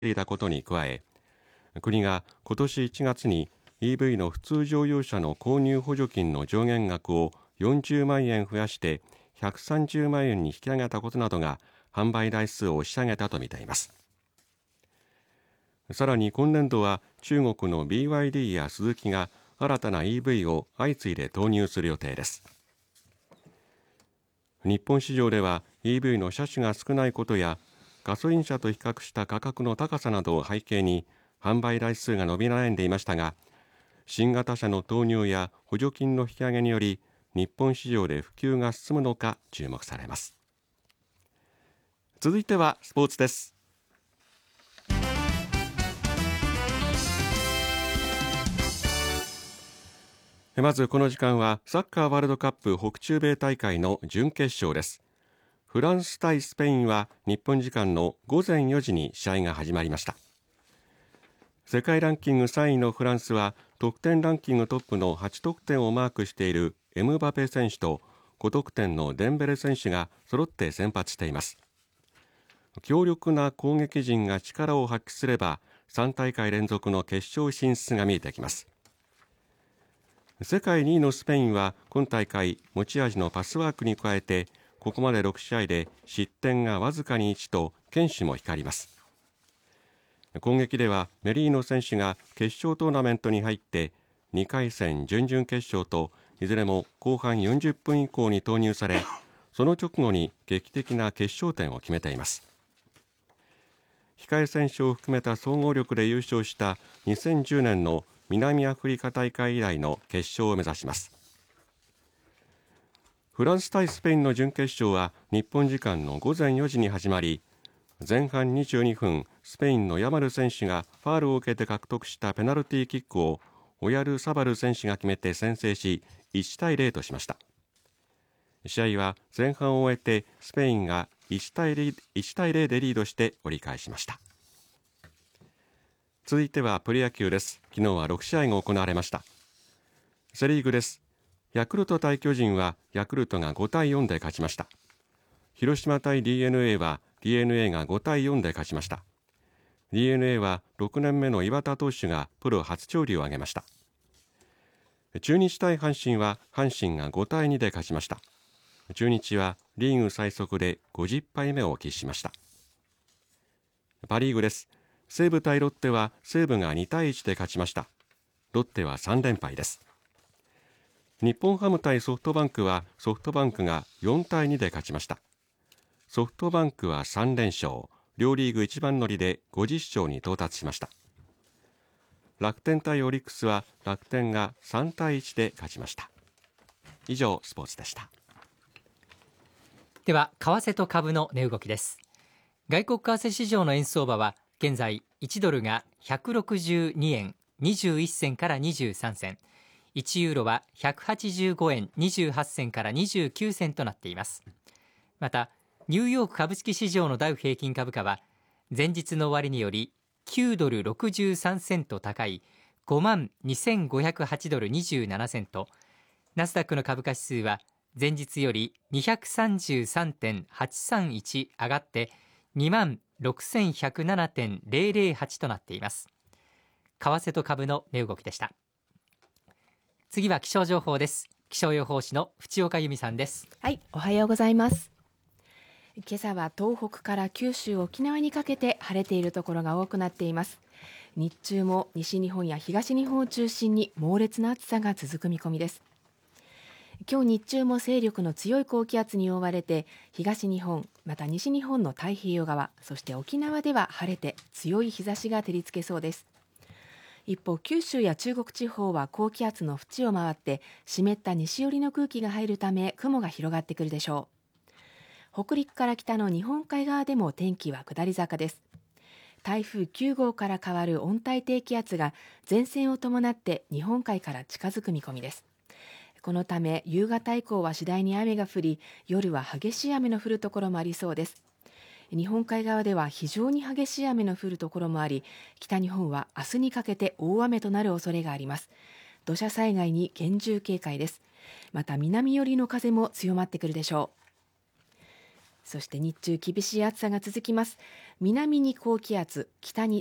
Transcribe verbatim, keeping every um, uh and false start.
いたことに加え、国が今年いちがつに イーブイ の普通乗用車の購入補助金の上限額をよんじゅうまんえん増やしてひゃくさんじゅうまんえんに引き上げたことなどが販売台数を押し上げたとみています。さらに今年度は中国の ビーワイディー やスズキが新たな イーブイ を相次いで投入する予定です。日本市場では イーブイ の車種が少ないことやガソリン車と比較した価格の高さなどを背景に販売台数が伸び悩んでいましたが、新型車の投入や補助金の引き上げにより日本市場で普及が進むのか注目されます。続いてはスポーツです。まずこの時間はサッカーワールドカップ北中米大会の準決勝です。フランス対スペインは日本時間のごぜんよじに試合が始まりました。世界ランキングさんいのフランスは得点ランキングトップのはちとくてんをマークしているエムバペ選手とごとくてんのデンベレ選手が揃って先発しています。強力な攻撃陣が力を発揮すればさん大会連続の決勝進出が見えてきます。世界にいのスペインは今大会持ち味のパスワークに加えてここまでろく試合で失点がわずかにいちと堅守も光ります。攻撃ではメリーノ選手が決勝トーナメントに入ってにかい戦準々決勝といずれも後半よんじゅっぷん以降に投入され、その直後に劇的な決勝点を決めています。控え選手を含めた総合力で優勝したにせんじゅうねんの南アフリカ大会以来の決勝を目指します。フランス対スペインの準決勝は日本時間のごぜんよじに始まり、前半にじゅうにふんスペインのヤマル選手がファールを受けて獲得したペナルティーキックをオヤルサバル選手が決めて先制しいちたいゼロとしました。試合は前半を終えてスペインがいちたいゼロでリードして折り返しました。続いてはプロ野球です。昨日はろく試合が行われました。セリーグです。ヤクルト対巨人はヤクルトがごたいよんで勝ちました。広島対 ディーエヌエー は ディーエヌエー がごたいよんで勝ちました。 ディーエヌエー はろくねんめの岩田投手がプロ初勝利を挙げました。中日対阪神は阪神がごたいにで勝ちました。中日はリーグ最速でごじゅっぱいめを喫しました。パリーグです。西武対ロッテは西武がにたいいちで勝ちました。ロッテはさんれんぱいです。日本ハム対ソフトバンクはソフトバンクがよんたいにで勝ちました。ソフトバンクはさんれんしょう、両リーグ一番乗りでごじゅっしょうに到達しました。楽天対オリックスは楽天がさんたいいちで勝ちました。以上スポーツでした。 では為替と株の値動きです。外国為替市場の円相場は現在いちドルがひゃくろくじゅうにえんにじゅういっせんからにじゅうさんせん、いちユーロはひゃくはちじゅうごえんにじゅうはっせんからにじゅうきゅうせんとなっています。またニューヨーク株式市場のダウ平均株価は前日の終値によりきゅうドルろくじゅうさんセント高い ごまんにせんごひゃくはちドルにじゅうななセント、ナスダックの株価指数は前日より にひゃくさんじゅうさんてんはちさんいち 上がってにまんろくせんひゃくななてんゼロゼロはちとなっています。為替と株の値動きでした。次は気象情報です。気象予報士の淵岡由美さんです。 はい、おはようございます。今朝は東北から九州沖縄にかけて晴れているところが多くなっています。日中も西日本や東日本を中心に猛烈な暑さが続く見込みです。今日日中も勢力の強い高気圧に覆われて東日本また西日本の太平洋側、そして沖縄では晴れて強い日差しが照りつけそうです。一方九州や中国地方は高気圧の縁を回って湿った西寄りの空気が入るため雲が広がってくるでしょう。北陸から北の日本海側でも天気は下り坂です。台風きゅうごうから変わる温帯低気圧が前線を伴って日本海から近づく見込みです。このため夕方以降は次第に雨が降り、夜は激しい雨の降るところもありそうです。日本海側では非常に激しい雨の降るところもあり、北日本は明日にかけて大雨となる恐れがあります。土砂災害に厳重警戒です。また南寄りの風も強まってくるでしょう。 そして日中厳しい暑さが続きます。南に高気圧、北に